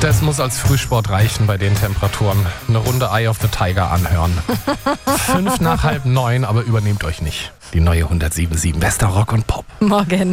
Das muss als Frühsport reichen bei den Temperaturen. Eine Runde Eye of the Tiger anhören. 8:05, aber übernehmt euch nicht. Die neue 107.7 Bester Rock und Pop. Morgen.